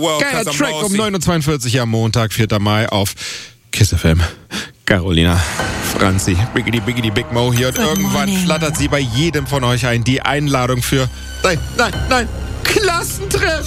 Geiler Track um 9.42 Uhr am Montag, 4. Mai auf KISS FM. Carolina, Franzi, Biggity Biggity Big Mo hier und irgendwann flattert sie bei jedem von euch ein. Die Einladung für Nein, Klassentreffen!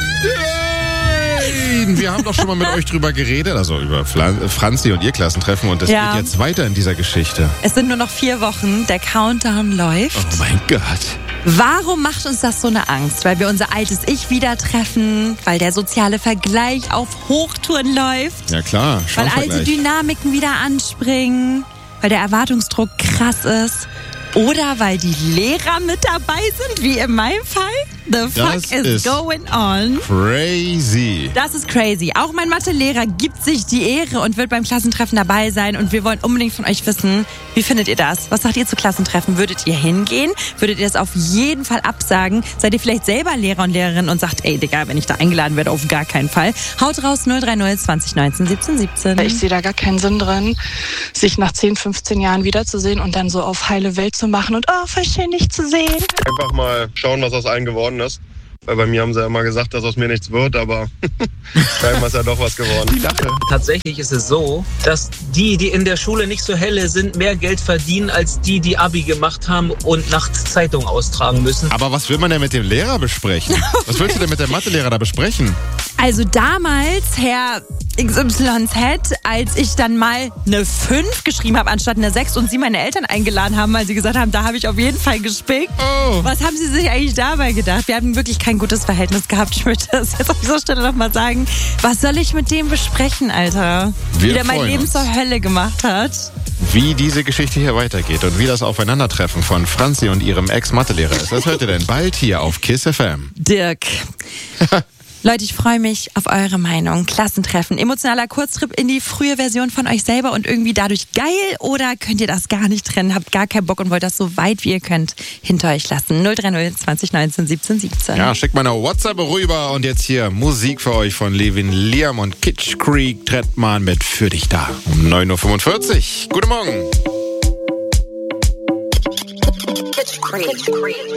Nein! Wir haben doch schon mal mit euch drüber geredet, also über Franzi und ihr Klassentreffen und das geht jetzt weiter in dieser Geschichte. Es sind nur noch 4 Wochen, der Countdown läuft. Oh mein Gott. Warum macht uns das so eine Angst? Weil wir unser altes Ich wieder treffen, weil der soziale Vergleich auf Hochtouren läuft. Ja klar, weil alte Dynamiken wieder anspringen, weil der Erwartungsdruck krass ist. Oder weil die Lehrer mit dabei sind, wie in meinem Fall. The fuck is going on? Crazy. Das ist crazy. Auch mein Mathelehrer gibt sich die Ehre und wird beim Klassentreffen dabei sein. Und wir wollen unbedingt von euch wissen, wie findet ihr das? Was sagt ihr zu Klassentreffen? Würdet ihr hingehen? Würdet ihr das auf jeden Fall absagen? Seid ihr vielleicht selber Lehrer und Lehrerin und sagt, ey Digga, wenn ich da eingeladen werde, auf gar keinen Fall. Haut raus 030 20 19 17 17. Ich sehe da gar keinen Sinn drin, sich nach 10, 15 Jahren wiederzusehen und dann so auf heile Welt zu machen und voll schön dich zu sehen. Einfach mal schauen, was aus allen geworden ist. Weil bei mir haben sie ja immer gesagt, dass aus mir nichts wird, aber scheinbar ist ja doch was geworden. Die Lache. Tatsächlich ist es so, dass die in der Schule nicht so helle sind, mehr Geld verdienen als die Abi gemacht haben und nachts Zeitung austragen müssen. Aber was will man denn mit dem Lehrer besprechen? Was willst du denn mit dem Mathelehrer da besprechen? Also damals, Herr XYZ, als ich dann mal eine 5 geschrieben habe, anstatt eine 6 und Sie meine Eltern eingeladen haben, weil sie gesagt haben, da habe ich auf jeden Fall gespickt. Oh. Was haben Sie sich eigentlich dabei gedacht? Wir haben wirklich kein gutes Verhältnis gehabt. Ich möchte das jetzt auf dieser Stelle nochmal sagen. Was soll ich mit dem besprechen, Alter? Wie der mein Leben zur Hölle gemacht hat. Wie diese Geschichte hier weitergeht und wie das Aufeinandertreffen von Franzi und ihrem Ex-Mathelehrer ist, das hört ihr denn bald hier auf KISS FM. Dirk. Leute, ich freue mich auf eure Meinung. Klassentreffen, emotionaler Kurztrip in die frühe Version von euch selber und irgendwie dadurch geil? Oder könnt ihr das gar nicht trennen, habt gar keinen Bock und wollt das so weit wie ihr könnt hinter euch lassen? 030 20 19 17 17. Ja, schickt mal eine WhatsApp rüber und jetzt hier Musik für euch von Levin Liam und Kitsch Creek Trettmann mit Für dich da um 9.45 Uhr. Guten Morgen.